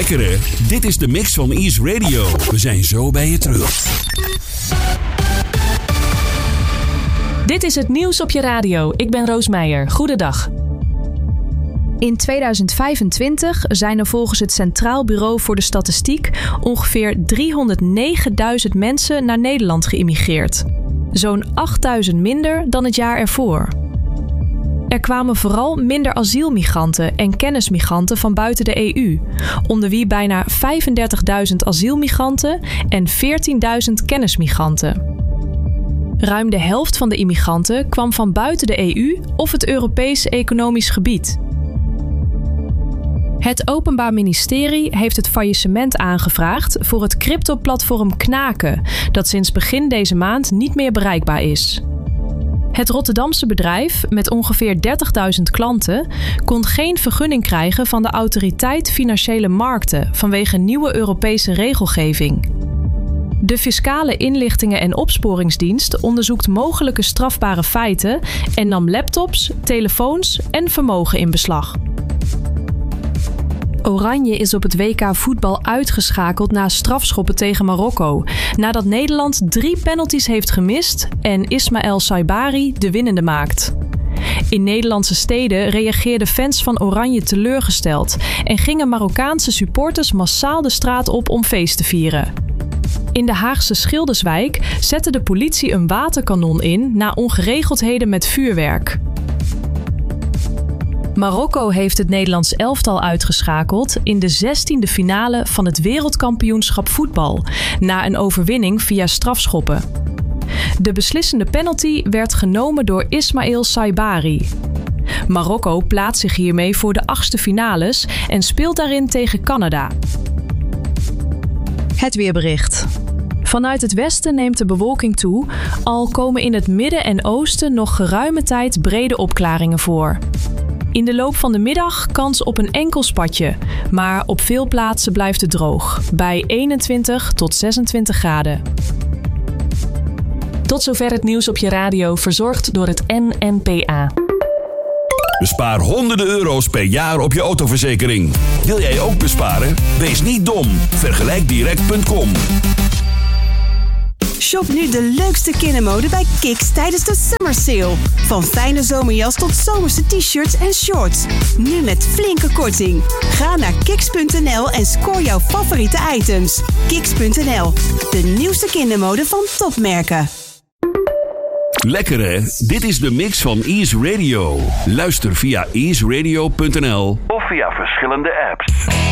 Lekker hè? Dit is de mix van Ease Radio. We zijn zo bij je terug. Dit is het nieuws op je radio. Ik ben Roos Meijer. Goedendag. In 2025 zijn er volgens het Centraal Bureau voor de Statistiek ongeveer 309.000 mensen naar Nederland geïmmigreerd. Zo'n 8.000 minder dan het jaar ervoor. Er kwamen vooral minder asielmigranten en kennismigranten van buiten de EU, onder wie bijna 35.000 asielmigranten en 14.000 kennismigranten. Ruim de helft van de immigranten kwam van buiten de EU of het Europees Economisch Gebied. Het Openbaar Ministerie heeft het faillissement aangevraagd voor het cryptoplatform Knaken, dat sinds begin deze maand niet meer bereikbaar is. Het Rotterdamse bedrijf, met ongeveer 30.000 klanten, kon geen vergunning krijgen van de Autoriteit Financiële Markten vanwege nieuwe Europese regelgeving. De Fiscale Inlichtingen- en Opsporingsdienst onderzoekt mogelijke strafbare feiten en nam laptops, telefoons en vermogen in beslag. Oranje is op het WK voetbal uitgeschakeld na strafschoppen tegen Marokko, nadat Nederland 3 penalties heeft gemist en Ismaël Saibari de winnende maakt. In Nederlandse steden reageerden fans van Oranje teleurgesteld en gingen Marokkaanse supporters massaal de straat op om feest te vieren. In de Haagse Schilderswijk zette de politie een waterkanon in na ongeregeldheden met vuurwerk. Marokko heeft het Nederlands elftal uitgeschakeld in de 16e finale van het wereldkampioenschap voetbal, na een overwinning via strafschoppen. De beslissende penalty werd genomen door Ismaël Saibari. Marokko plaatst zich hiermee voor de 8e finales en speelt daarin tegen Canada. Het weerbericht. Vanuit het westen neemt de bewolking toe, al komen in het midden en oosten nog geruime tijd brede opklaringen voor. In de loop van de middag kans op een enkel spatje, maar op veel plaatsen blijft het droog, bij 21 tot 26 graden. Tot zover het nieuws op je radio, verzorgd door het NNPA. Bespaar honderden euro's per jaar op je autoverzekering. Wil jij ook besparen? Wees niet dom. Vergelijkdirect.com. Shop nu de leukste kindermode bij Kiks tijdens de Summer Sale. Van fijne zomerjas tot zomerse t-shirts en shorts. Nu met flinke korting. Ga naar kiks.nl en score jouw favoriete items. Kiks.nl, de nieuwste kindermode van topmerken. Lekker hè? Dit is de mix van Ease Radio. Luister via easeradio.nl of via verschillende apps.